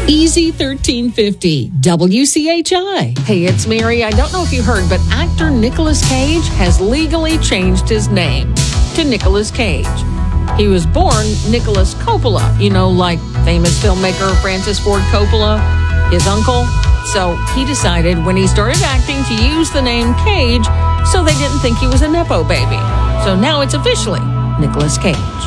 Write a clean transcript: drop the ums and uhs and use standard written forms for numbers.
Easy 1350, WCHI. Hey, it's Mary. I don't know if you heard, but actor Nicolas Cage has legally changed his name to Nicolas Cage. He was born Nicholas Coppola, like famous filmmaker Francis Ford Coppola, his uncle. So he decided when he started acting to use the name Cage so they didn't think he was a Nepo baby. So now it's officially Nicolas Cage.